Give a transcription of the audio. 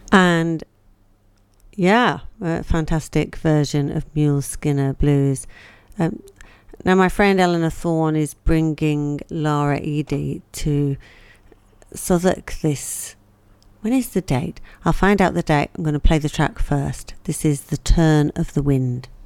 And yeah, a fantastic version of Mule Skinner Blues. Now, my friend Eleanor Thorne is bringing Lara Eady to Southwark this... When is the date? I'll find out the date. I'm going to play the track first. This is The Turn of the Wind.